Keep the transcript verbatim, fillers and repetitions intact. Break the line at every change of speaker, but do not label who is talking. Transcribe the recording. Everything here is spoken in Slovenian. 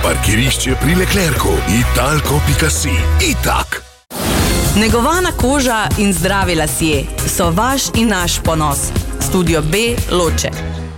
Parkirišče pri Leclercu, italko pika si, itak.
Negovana koža in zdravi lasje so vaš in naš ponos. Studio B Loče.